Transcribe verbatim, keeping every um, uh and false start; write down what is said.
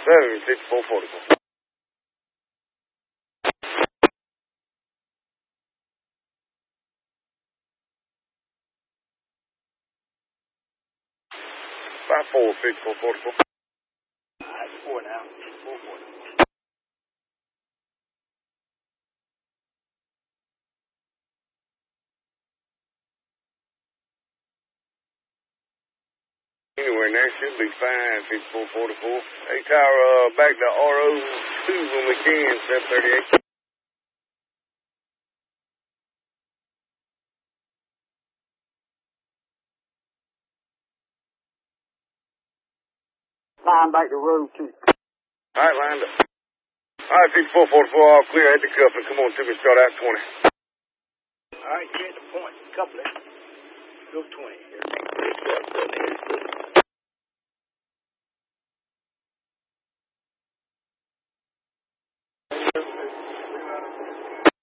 seven, fifty-four forty-four. Five four, fifty-four forty-four. Alright, four now. Four forty. Anywhere in there should be fine, fifty-four forty-four. Hey, Tower, uh, back to R O two when we can, seven thirty-eight. Line back to road two. All right, lined up. All right, fifty-four forty-four, all clear. Hit the cuffing. Come on, Timmy, start out twenty. Alright, you're at the point. Couple it. Go twenty.